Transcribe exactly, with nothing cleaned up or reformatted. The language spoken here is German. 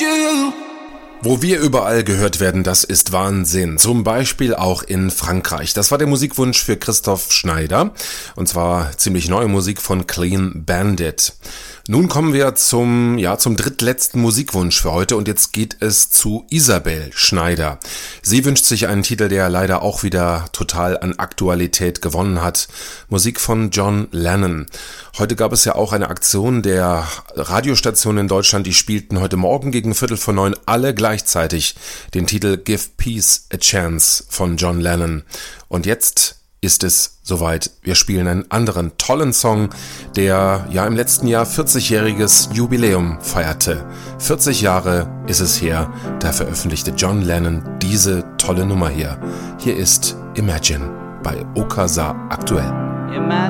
you. Wo wir überall gehört werden, das ist Wahnsinn. Zum Beispiel auch in Frankreich. Das war der Musikwunsch für Christoph Schneider. Und zwar ziemlich neue Musik von Clean Bandit. Nun kommen wir zum, ja, zum drittletzten Musikwunsch für heute und jetzt geht es zu Isabel Schneider. Sie wünscht sich einen Titel, der leider auch wieder total an Aktualität gewonnen hat. Musik von John Lennon. Heute gab es ja auch eine Aktion der Radiostationen in Deutschland, die spielten heute Morgen gegen Viertel vor neun alle gleichzeitig den Titel Give Peace a Chance von John Lennon. Und jetzt ist es soweit. Wir spielen einen anderen tollen Song, der ja im letzten Jahr vierzigjähriges Jubiläum feierte. vierzig Jahre ist es her, da veröffentlichte John Lennon diese tolle Nummer hier. Hier ist Imagine bei Okasa aktuell. Imagine